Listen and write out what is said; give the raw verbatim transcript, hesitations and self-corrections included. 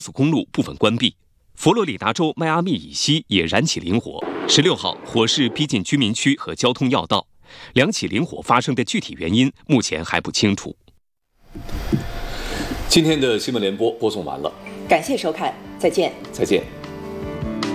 速公路部分关闭。佛罗里达州迈阿密以西也燃起林火，十六号火势逼近居民区和交通要道。两起林火发生的具体原因目前还不清楚。 今天的新闻联播播送完了， 感谢收看，再见。 再见。